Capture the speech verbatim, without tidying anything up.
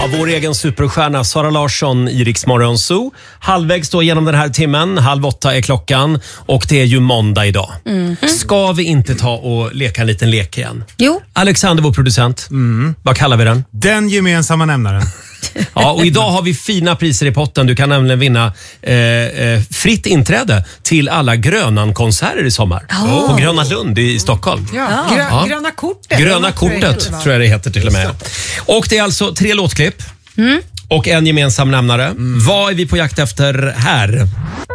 Ja, vår egen superstjärna Sara Larsson i Rix Morgon Zoo. Halvvägs då genom den här timmen. Halv åtta är klockan och det är ju måndag idag. Mm-hmm. Ska vi inte ta och leka en liten lek igen? Jo. Alexander, vår producent. Mm. Vad kallar vi den? Den gemensamma nämnaren. Ja, och idag har vi fina priser i potten. Du kan nämligen vinna eh, eh, fritt inträde till alla Grönan-konserter i sommar. Oh. På Gröna Lund i Stockholm. Ja. Grö- ja. Gröna kortet. Gröna kortet tror jag det heter till och med. Och det är alltså tre låtklipp mm. och en gemensam nämnare. Mm. Vad är vi på jakt efter här?